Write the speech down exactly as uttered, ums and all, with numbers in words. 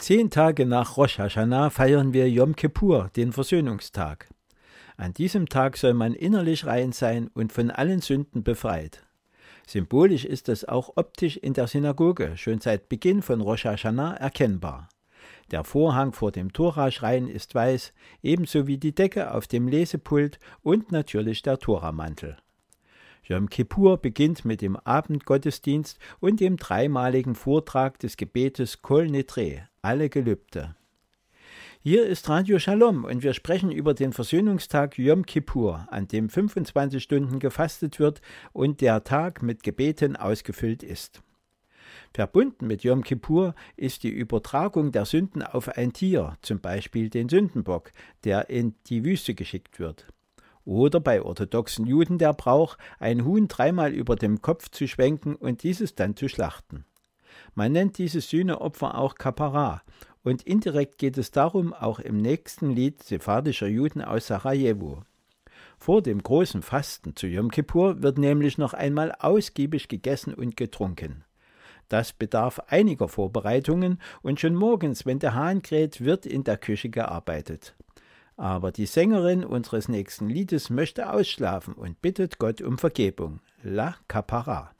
Zehn Tage nach Rosh Hashanah feiern wir Jom Kippur, den Versöhnungstag. An diesem Tag soll man innerlich rein sein und von allen Sünden befreit. Symbolisch ist es auch optisch in der Synagoge schon seit Beginn von Rosh Hashanah erkennbar. Der Vorhang vor dem Toraschrein ist weiß, ebenso wie die Decke auf dem Lesepult und natürlich der Toramantel. Jom Kippur beginnt mit dem Abendgottesdienst und dem dreimaligen Vortrag des Gebetes Kol Nidre, alle Gelübde. Hier ist Radio Shalom und wir sprechen über den Versöhnungstag Jom Kippur, an dem fünfundzwanzig Stunden gefastet wird und der Tag mit Gebeten ausgefüllt ist. Verbunden mit Jom Kippur ist die Übertragung der Sünden auf ein Tier, zum Beispiel den Sündenbock, der in die Wüste geschickt wird. Oder bei orthodoxen Juden der Brauch, ein Huhn dreimal über dem Kopf zu schwenken und dieses dann zu schlachten. Man nennt dieses Sühneopfer auch Kapara und indirekt geht es darum auch im nächsten Lied sephardischer Juden aus Sarajevo. Vor dem großen Fasten zu Jom Kippur wird nämlich noch einmal ausgiebig gegessen und getrunken. Das bedarf einiger Vorbereitungen und schon morgens, wenn der Hahn kräht, wird in der Küche gearbeitet. Aber die Sängerin unseres nächsten Liedes möchte ausschlafen und bittet Gott um Vergebung. La Kapara.